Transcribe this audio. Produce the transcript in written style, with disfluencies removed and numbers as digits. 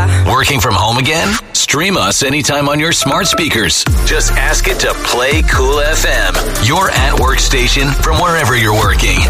Working from home again? Stream us anytime on your smart speakers. Just ask it to play Cool FM, your at-work station from wherever you're working.